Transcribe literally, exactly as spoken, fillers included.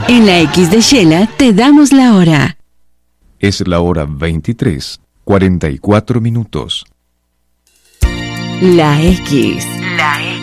En la X de Shela te damos la hora. Es la hora veintitrés, cuarenta y cuatro minutos. La X. La X.